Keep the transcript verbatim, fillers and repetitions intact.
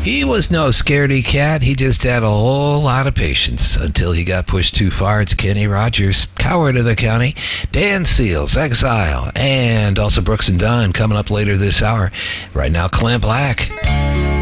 He was no scaredy cat. He just had a whole lot of patience until he got pushed too far. It's Kenny Rogers, Coward of the County, Dan Seals, Exile, and also Brooks and Dunn coming up later this hour. Right now, Clint Black.